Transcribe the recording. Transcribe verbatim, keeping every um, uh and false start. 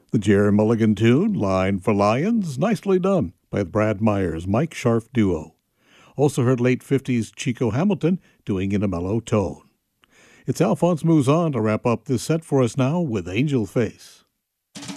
The Jerry Mulligan tune, Line for Lions, nicely done by the Brad Myers, Mike Sharf duo. Also heard late fifties Chico Hamilton doing in a mellow tone. It's Alphonse Mouzon to wrap up this set for us now with Angel Face.